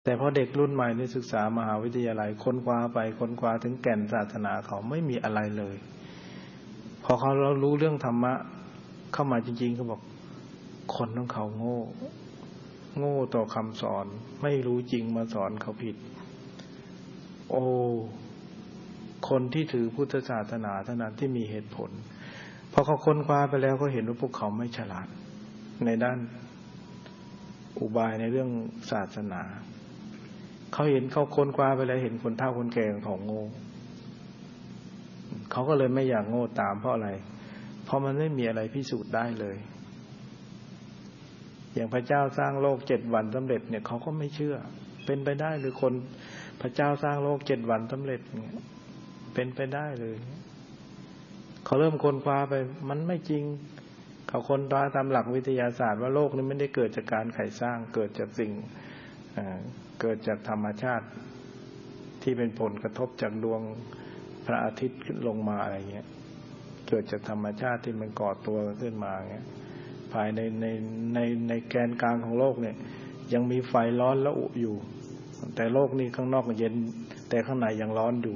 แต่พอเด็กรุ่นใหม่นี่ศึกษามหาวิทยาลัยค้นคว้าไปค้นคว้าถึงแก่นศาสนาเขาไม่มีอะไรเลยพอเขาเรารู้เรื่องธรรมะเข้ามาจริงๆเขาบอกคนของเขาโง่ต่อคำสอนไม่รู้จริงมาสอนเขาผิดโอ้คนที่ถือพุทธศาสนาเท่านั้นที่มีเหตุผลพอเขาค้นคว้าไปแล้วเขาเห็นว่าพวกเขาไม่ฉลาดในด้านอุบายในเรื่องศาสนาเขาเห็นเขาค้นคว้าไปแล้วเห็นคนเฒ่าคนแก่ของโง่เขาก็เลยไม่อยากโง่ตามเพราะอะไรเพราะมันไม่มีอะไรพิสูจน์ได้เลยอย่างพระเจ้าสร้างโลก7 วันสำเร็จเนี่ยเขาก็ไม่เชื่อเป็นไปได้หรือคนพระเจ้าสร้างโลก7 วันสำเร็จเนี่ยเป็นไปได้เลยเขาเริ่มค้นคว้าไปมันไม่จริงเขาค้นคว้าตามหลักวิทยาศาสตร์ว่าโลกนี้ไม่ได้เกิดจากการใครสร้างเกิดจากสิ่งเกิดจากธรรมชาติที่เป็นผลกระทบจากดวงพระอาทิตย์ขึ้นลงมาอะไรเงี้ยเกิดจากธรรมชาติที่มันก่อตัวขึ้นมาเงี้ยภายในแกนกลางของโลกเนี่ยยังมีไฟร้อนและอุอยู่แต่โลกนี้ข้างนอกเย็นแต่ข้างในยังร้อนอยู่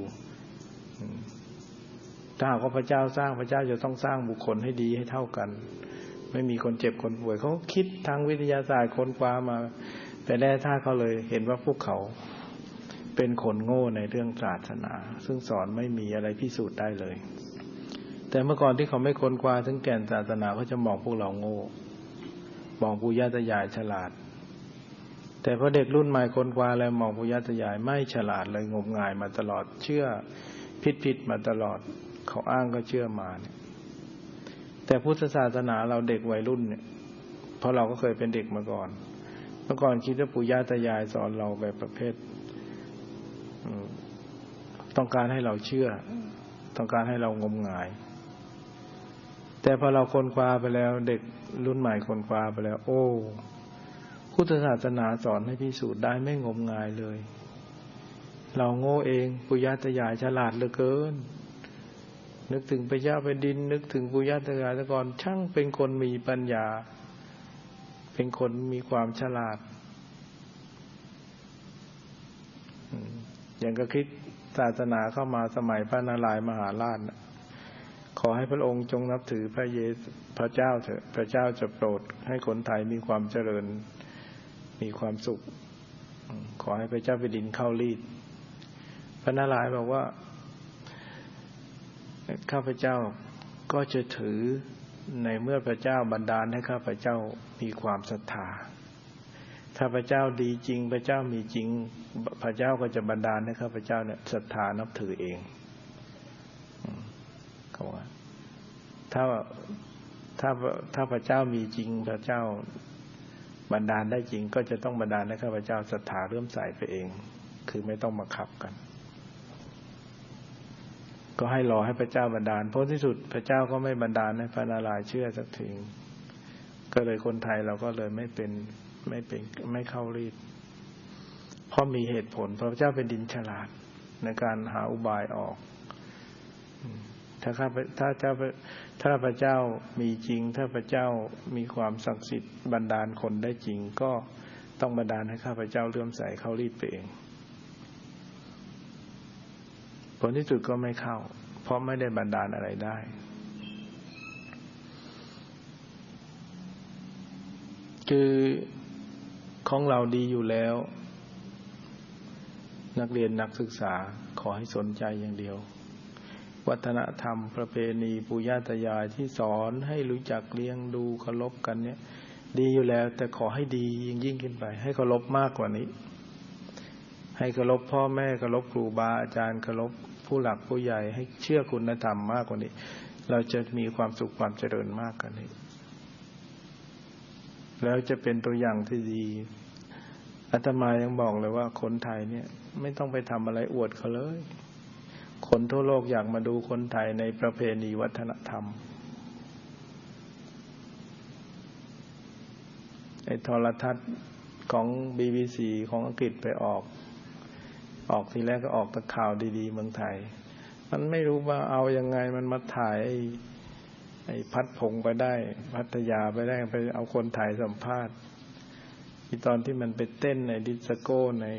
ถ้าหากว่าพระเจ้าสร้างพระเจ้าจะต้องสร้างบุคคลให้ดีให้เท่ากันไม่มีคนเจ็บคนป่วยเขาคิดทางวิทยาศาสตร์ค้นคว้ามาแต่แน่ถ้าเขาเลยเห็นว่าพวกเขาเป็นคนโง่ในเรื่องศาสนาซึ่งสอนไม่มีอะไรพิสูจน์ได้เลยแต่เมื่อก่อนที่เขาไม่ค้นคว้าถึงแก่นศาสนาเขาจะมองพวกเราโง่มองปู่ย่าตายายฉลาดแต่พอเด็กรุ่นใหม่ค้นคว้าแล้วมองปู่ย่าตายายไม่ฉลาดเลยงมงายมาตลอดเชื่อผิดมาตลอดเขาอ้างก็เชื่อมาเนี่ยแต่พุทธศาสนาเราเด็กวัยรุ่นเนี่ยเพราะเราก็เคยเป็นเด็กมาก่อนเมื่อก่อนคิดว่าปู่ย่าตายายสอนเราแบบประเภทต้องการให้เราเชื่อต้องการให้เรางมงายแต่พอเราค้นคว้าไปแล้วเด็กรุ่นใหม่ค้นคว้าไปแล้วโอ้พุทธศาสนาสอนให้พิสูจน์ได้ไม่งมงายเลยเราโง่เองปู่ย่าตายายฉลาดเหลือเกินนึกถึงพระเจ้าแผ่นดินนึกถึงปู่ย่าตายายแต่ก่อนช่างเป็นคนมีปัญญาเป็นคนมีความฉลาดอย่างก็คิดศาสนาเข้ามาสมัยพระนารายณ์มหาราชขอให้พระองค์จงนับถือพระเจ้าเถอะพระเจ้าจะโปรดให้คนไทยมีความเจริญมีความสุขขอให้พระเจ้าแผ่นดินเข้ารีดพระนารายณ์บอกว่าข้าพเจ้าก็จะถือในเมื่อพระเจ้าบันดาลให้ข้าพเจ้ามีความศรัทธาถ้าพระเจ้าดีจริงพระเจ้ามีจริงพระเจ้าก็จะบันดาลให้ข้าพเจ้าเนี่ยศรัทธานับถือเองเขาว่าถ้าพระเจ้ามีจริงพระเจ้าบันดาลได้จริงก็จะต้องบันดาลให้ข้าพเจ้าศรัทธาเริ่มใส่ไปเองคือไม่ต้องบังคับกันก็ให้รอให้พระเจ้าบันดาลเพราะที่สุดพระเจ้าก็ไม่บันดาลให้พระนารายณ์เชื่อสักทีก็เลยคนไทยเราก็เลยไม่เข้ารีดเพราะมีเหตุผลพระเจ้าเป็นดินฉลาดในการหาอุบายออกถ้าพระเจ้ามีจริงถ้าพระเจ้ามีความศักดิ์สิทธิ์บันดาลคนได้จริงก็ต้องบันดาลให้ข้าพเจ้าเลื่อมใสเข้ารีดไปเองผลที่สุดก็ไม่เข้าเพราะไม่ได้บันดาลอะไรได้คือของเราดีอยู่แล้วนักเรียนนักศึกษาขอให้สนใจอย่างเดียววัฒนธรรมประเพณีปู่ย่าตายายที่สอนให้รู้จักเลี้ยงดูเคารพกันเนี่ยดีอยู่แล้วแต่ขอให้ดียิ่งขึ้นไปให้เคารพมากกว่านี้ให้เคารพพ่อแม่เคารพครูบาอาจารย์เคารพผู้หลักผู้ใหญ่ให้เชื่อคุณธรรมมากกว่านี้เราจะมีความสุขความเจริญมากกว่านี้แล้วจะเป็นตัวอย่างที่ดีอาตมายังบอกเลยว่าคนไทยเนี่ยไม่ต้องไปทำอะไรอวดเขาเลยคนทั่วโลกอยากมาดูคนไทยในประเพณีวัฒนธรรมไอ้โทรทัศน์ของ BBC ของอังกฤษไปออกทีแรกก็ออกแต่ข่าวดีๆเมืองไทยมันไม่รู้ว่าเอายังไงมันมาถ่ายไอ้พัดพงไปได้พัทยาไปได้ไปเอาคนถ่ายสัมภาษณ์ที่ตอนที่มันไปเต้นในดิสโก้ใน